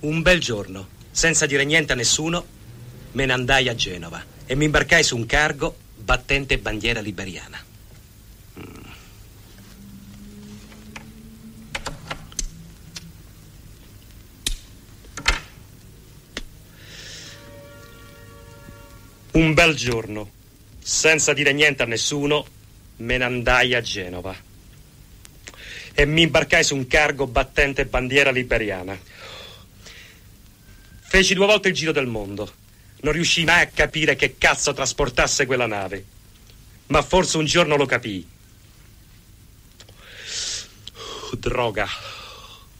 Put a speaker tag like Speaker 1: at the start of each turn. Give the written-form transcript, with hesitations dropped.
Speaker 1: Un bel giorno, senza dire niente a nessuno, me ne andai a Genova e mi imbarcai su un cargo battente bandiera liberiana. Un bel giorno, senza dire niente a nessuno, me ne andai a Genova e mi imbarcai su un cargo battente bandiera liberiana. Feci 2 volte il giro del mondo. Non riuscii mai a capire che cazzo trasportasse quella nave. Ma forse un giorno lo capii. Droga.